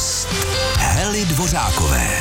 Host Hely Dvořákové.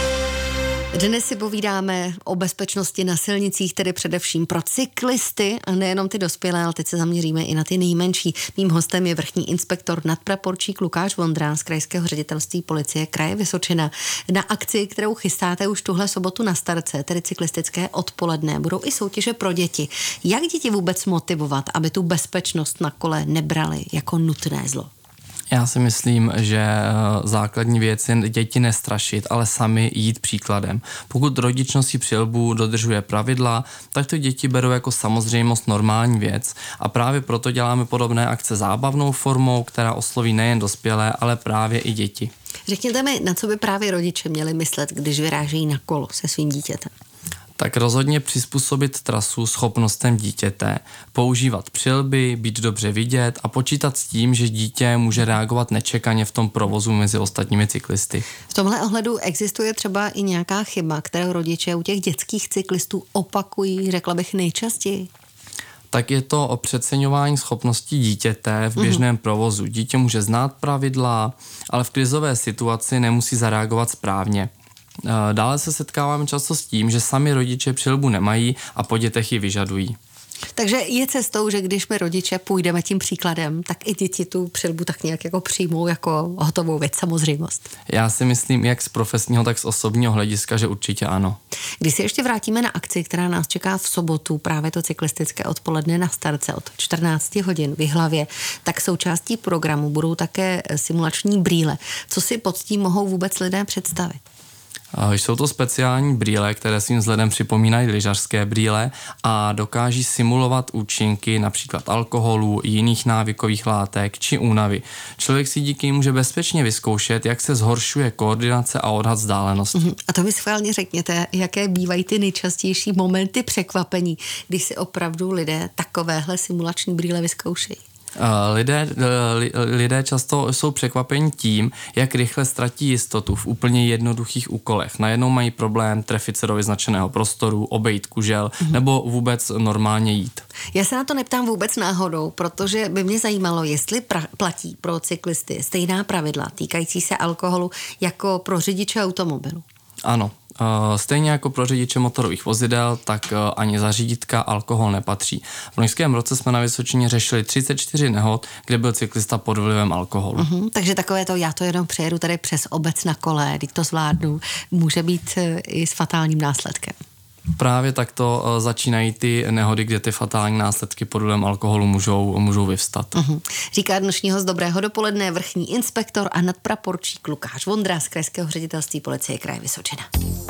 Dnes si povídáme o bezpečnosti na silnicích, tedy především pro cyklisty a nejenom ty dospělé, ale teď se zaměříme i na ty nejmenší. Mým hostem je vrchní inspektor nadpraporčík Lukáš Vondrán z Krajského ředitelství policie kraje Vysočina. Na akci, kterou chystáte už tuhle sobotu na Starce, tedy cyklistické odpoledne, budou i soutěže pro děti. Jak děti vůbec motivovat, aby tu bezpečnost na kole nebrali jako nutné zlo? Já si myslím, že základní věc je děti nestrašit, ale sami jít příkladem. Pokud rodič nosí přilbu, dodržuje pravidla, tak to děti berou jako samozřejmost normální věc a právě proto děláme podobné akce zábavnou formou, která osloví nejen dospělé, ale právě i děti. Řekněte mi, na co by právě rodiče měli myslet, když vyrážejí na kolo se svým dítětem? Tak rozhodně přizpůsobit trasu schopnostem dítěte, používat přilby, být dobře vidět a počítat s tím, že dítě může reagovat nečekaně v tom provozu mezi ostatními cyklisty. V tomhle ohledu existuje třeba i nějaká chyba, kterou rodiče u těch dětských cyklistů opakují, řekla bych nejčastěji? Tak je to o přeceňování schopností dítěte v běžném provozu. Dítě může znát pravidla, ale v krizové situaci nemusí zareagovat správně. Dále se setkáváme často s tím, že sami rodiče přilbu nemají a po dětech ji vyžadují. Takže je cestou, že když my rodiče půjdeme tím příkladem, tak i děti tu přilbu tak nějak jako přijmou jako hotovou věc, samozřejmost. Já si myslím, jak z profesního, tak z osobního hlediska, že určitě ano. Když se ještě vrátíme na akci, která nás čeká v sobotu, právě to cyklistické odpoledne na Starce od 14 hodin v Jihlavě, tak součástí programu budou také simulační brýle. Co si pod tím mohou vůbec lidé představit? Jsou to speciální brýle, které svým vzhledem připomínají lyžařské brýle a dokáží simulovat účinky například alkoholu, jiných návykových látek či únavy. Člověk si díky může bezpečně vyzkoušet, jak se zhoršuje koordinace a odhad vzdálenosti. A to mi schválně řekněte, jaké bývají ty nejčastější momenty překvapení, když si opravdu lidé takovéhle simulační brýle vyzkoušejí. Lidé často jsou překvapeni tím, jak rychle ztratí jistotu v úplně jednoduchých úkolech. Najednou mají problém trefit se do vyznačeného prostoru, obejít kužel nebo vůbec normálně jít. Já se na to neptám vůbec náhodou, protože by mě zajímalo, jestli platí pro cyklisty stejná pravidla týkající se alkoholu jako pro řidiče automobilu. Ano. Stejně jako pro řidiče motorových vozidel, tak ani za řídítka alkohol nepatří. V loňském roce jsme na Vysočině řešili 34 nehod, kde byl cyklista pod vlivem alkoholu. Takže takové to, já to jenom přejedu tady přes obec na kole, když to zvládnu, může být i s fatálním následkem. Právě takto začínají ty nehody, kde ty fatální následky pod vlivem alkoholu můžou vyvstat. Říká dnešní host Dobrého dopoledne vrchní inspektor a nadpraporčík Lukáš Vondrán z Krajského ředitelství policie kraje Vysočina.